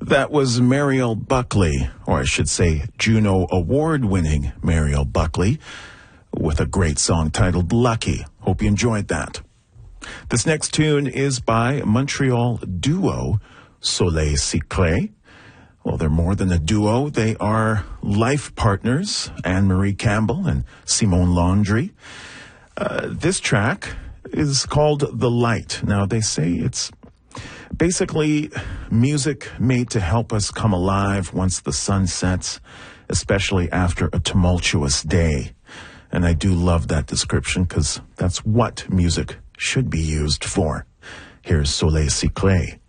That was Mariel Buckley, or I should say Juno Award-winning Mariel Buckley, with a great song titled Lucky. Hope you enjoyed that. This next tune is by Montreal duo Soleil Siclé. Well, they're more than a duo. They are life partners, Anne-Marie Campbell and Simone Laundry. This track is called The Light. Now, they say it's basically music made to help us come alive once the sun sets, especially after a tumultuous day. And I do love that description because that's what music should be used for. Here's Soleil Siclé.